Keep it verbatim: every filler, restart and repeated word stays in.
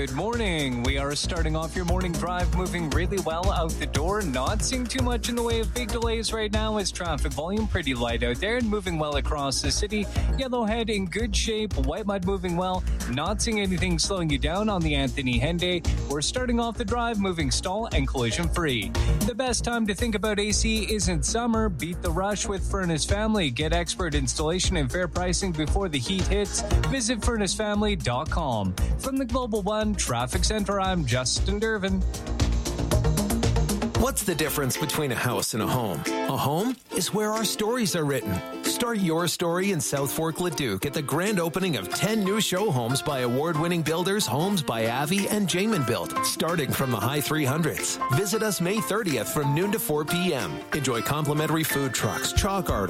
Good morning. We are starting off your morning drive moving really well out the door. Not seeing too much in the way of big delays right now as traffic volume pretty light out there and moving well across the city. Yellowhead in good shape. Whitemud moving well. Not seeing anything slowing you down on the Anthony Henday. We're starting off the drive moving stall and collision free. The best time to think about A C isn't summer. Beat the rush with Furnace Family. Get expert installation and fair pricing before the heat hits. Visit furnace family dot com. From the Global One Traffic Center, I'm Justin Dervin. What's the difference between a house and a home? A home is where our stories are written. Start your story in South Fork Leduc at the grand opening of ten new show homes by award-winning builders Homes by Avi and Jamin Built, starting from the high three hundreds. Visit us May thirtieth from noon to four p.m. Enjoy complimentary food trucks, chalk art,